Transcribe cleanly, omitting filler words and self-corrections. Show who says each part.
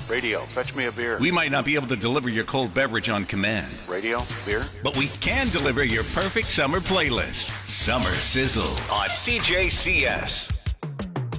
Speaker 1: Radio, fetch me a beer.
Speaker 2: We might not be able to deliver your cold beverage on command.
Speaker 1: Radio, beer.
Speaker 2: But we can deliver your perfect summer playlist. Summer Sizzle
Speaker 3: on CJCS.